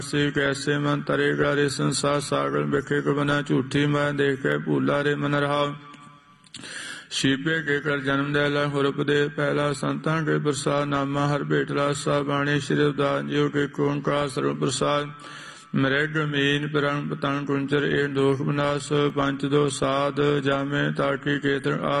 कैसे मन तरे गारे संसार सागर बिखे बना झूठी मैं देखे भूला रे मन रहा शीपे के कर जन्म दयाला हुरपदे पहला संतां के प्रसाद नामा हर बेटला सा बाणी श्री उदान जीव के ओंकार सर्व प्रसाद मृग मीन परंग पतंग कुंचर ए दोख विनाश पंच दो साध जामे ताकी केतर